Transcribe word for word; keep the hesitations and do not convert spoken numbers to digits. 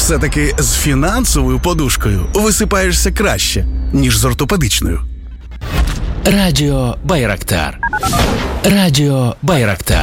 Все-таки з фінансовою подушкою висипаєшся краще, ніж з ортопедичною. Радіо Байрактар. Радіо Байрактар.